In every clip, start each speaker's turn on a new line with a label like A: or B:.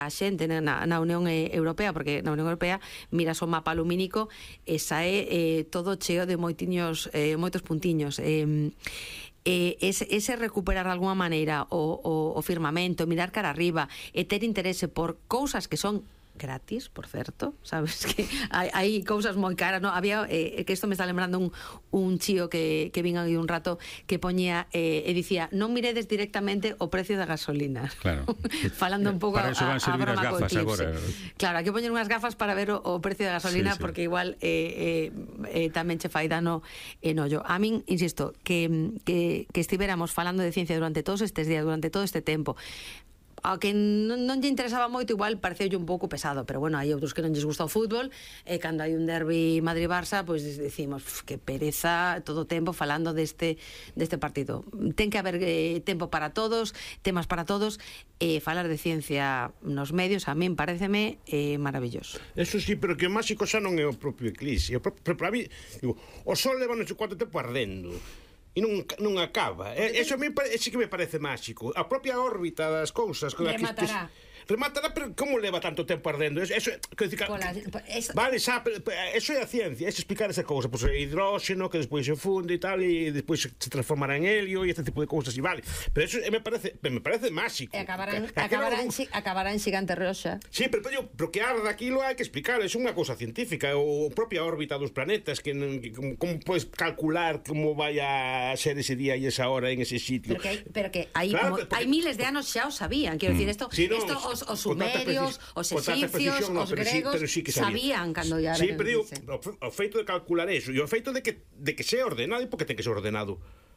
A: a xente na Unión Europea, porque na Unión Europea miras o mapa lumínico e sae todo cheo de moitos puntiños. Ese recuperar de alguma maneira o firmamento, mirar cara arriba e ter interese por cousas que son gratis, por certo, sabes que hai cousas moi caras, no? Había que isto me está lembrando un chío que vin aí un rato que poñía e dicía, non miredes directamente o precio da gasolina.
B: Claro.
A: Falando un pouco
B: para eso van servir as gafas agora.
A: Claro, hai que poñer unhas gafas para ver o precio da gasolina, sí. Porque igual tamén che fai dano en ollo. A min, insisto, que estivéramos falando de ciencia durante todos estes días, durante todo este tempo, ao que non lle interesaba moito, igual pareceulle un pouco pesado, pero bueno, hai outros que non lles gusta o fútbol, e cando hai un derbi Madrid-Barça, pois decimos, que pereza todo o tempo falando deste partido. Ten que haber tempo para todos, temas para todos, e falar de ciencia nos medios a min pareceme maravilloso.
C: Eso sí, pero que o máxico xa non é o propio eclipse. Para mí, digo, o sol leva non sei cuánto tempo ardendo e non acaba. Eso a mí sí que me parece máxico. A propia órbita das cousas rematará, pero como leva tanto tempo ardendo? Eso vale, xa, eso é a ciencia, é explicar esa cousa, pois é hidróxeno que despois se funde e tal, e despois se transformará en helio e este tipo de cousas, e vale, pero eso me parece máxico.
A: Acabará en xigante roxa.
C: Sí, pero que arda aquilo hai que explicar, é unha cousa científica, ou propia órbita dos planetas, que como podes calcular como vai a ser ese día e esa hora en ese sitio.
A: Pero que hai miles de anos xa o sabían, quero dicir, isto os sumerios, os egipcios, os gregos sabían cando ia.
C: Sí, pero o feito de calcular eso e o feito de que sea ordenado, e por que ten que ser ordenado?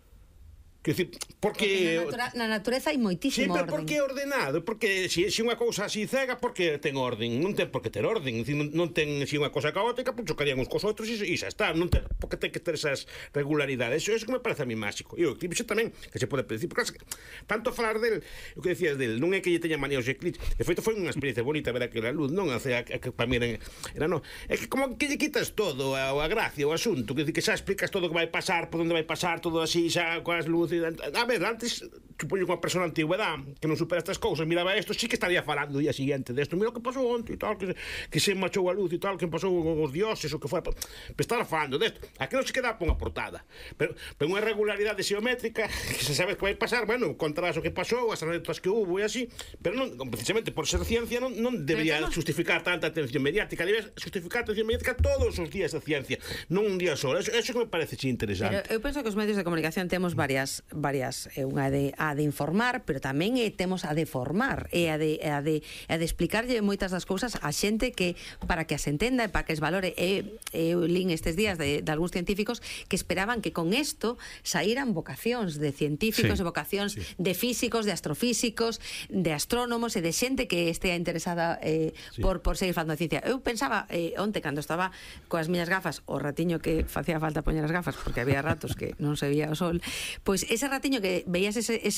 C: Quer dicir, porque
A: na natureza hai moitísimo orden.
C: Sí, pero por que ordenado? Porque se unha cousa así cega, por que ten orden? Non ten por que ter orden. Non ten unha cousa caótica, pois chocarían uns cos outros e xa está. Non ten por que ten que ter esas regularidades. Eso que me parece a mí máxico. E o eclipse tamén, que se pode predecir. Porque tanto falar del, o que decías del, non é que lle teña manía os eclipses. De feito, foi unha experiencia bonita ver aquela luz, non? Que para mí era non. É que como que lle quitas todo a gracia, o asunto. Que xa explicas todo o que vai pasar, por onde vai pasar, todo así, xa coas luces. A ver, antes, supoño que unha persona antigüedade que non supera estas cousas, miraba isto, sí que estaría falando o día siguiente desto, mira o que pasou onte e tal, que se machou a luz e tal, que pasou os dioses, o que foi, pero estar falando desto, aquí non se queda por unha portada, pero unha regularidade xeométrica, que se sabes que vai pasar, bueno, contarás o que pasou, as anécdotas que hubo e así, pero non, precisamente por ser ciencia non debería justificar tanta atención mediática, debería justificar atención mediática todos os días da ciencia, non un día só. Eso que me parece interesante.
A: Pero eu penso que os medios de comunicación temos varias, unha a de informar, pero tamén temos a de formar e a de explicarlle moitas das cousas a xente que para que as entenda e para que as valore. Eu lín estes días de algúns científicos que esperaban que con isto saíran vocacións de científicos, de vocacións de físicos, de astrofísicos, de astrónomos e de xente que estea interesada por seguir falando de ciencia. Eu pensaba onte, cando estaba coas miñas gafas, o ratiño que facía falta poñer as gafas porque había ratos que non se veía o sol, pois ese ratiño que veías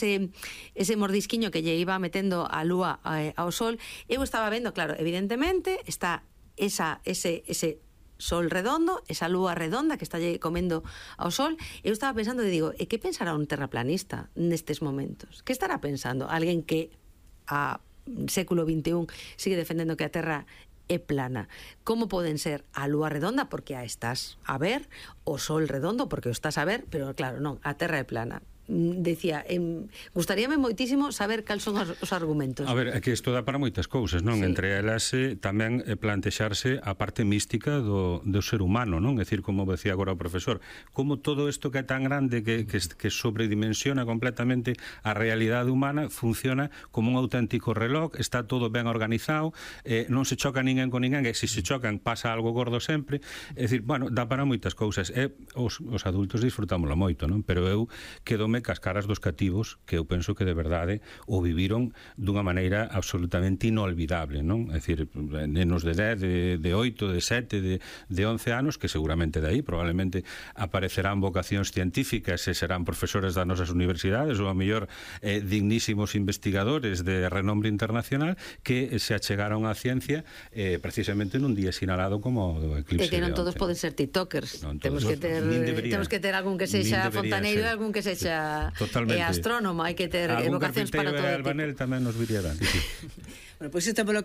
A: ese mordisquiño que lle iba metendo a lúa ao sol, eu estaba vendo, claro, evidentemente está ese sol redondo, esa lúa redonda que está lle comendo ao sol. Eu estaba pensando e digo, e que pensará un terraplanista nestes momentos? Que estará pensando alguén que a século XXI sigue defendendo que a Terra é plana? Como poden ser a lúa redonda porque a estás a ver, o sol redondo porque o estás a ver, pero claro, non, a Terra é plana. Decía, gustaríame moitísimo saber cal son os argumentos.
B: A ver, é que isto dá para moitas cousas, non? Sí. Entre elas tamén plantexarse a parte mística do ser humano, non? É dicir, como decía agora o profesor, como todo isto que é tan grande que sobredimensiona completamente a realidade humana funciona como un auténtico reloj, está todo ben organizado, non se choca ninguén con ninguén, e se se chocan pasa algo gordo sempre. É dicir, bueno, dá para moitas cousas. Os adultos disfrutámoslo moito, non? Pero eu quedome cas caras dos cativos que eu penso que de verdade o viviron dunha maneira absolutamente inolvidable, non? É dicir, nenos de 10, de 8, de 7, de 11 anos que seguramente de aí probablemente aparecerán vocacións científicas e serán profesores das nosas universidades ou a mellor dignísimos investigadores de renombre internacional que se achegaron á ciencia precisamente nun día sinalado como o eclipse.
A: E que non todos poden ser tiktokers. Temos que ter algún que sexa fontaneiro e algún que sexa física e astrónoma, hai que ter vocacións para todo tipo.
B: Albanel tamén nos viría ben.
D: Bueno, pois isto polo